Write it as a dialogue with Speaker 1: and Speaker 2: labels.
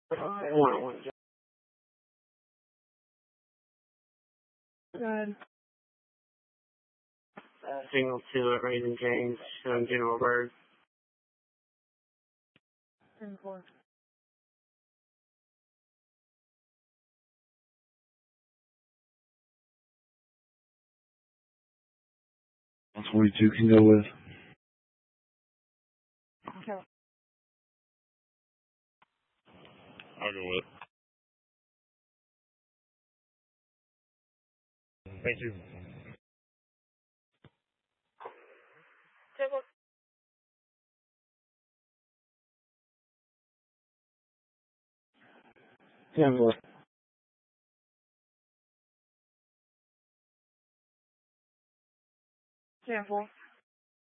Speaker 1: One.
Speaker 2: Good.
Speaker 1: Signal 2 at Raising James, showing General Bird.
Speaker 2: 10-4.
Speaker 3: That's 42 can go with.
Speaker 2: Okay.
Speaker 4: I'll go with. Thank you.
Speaker 2: Table.
Speaker 1: 10-4.
Speaker 2: 10-4.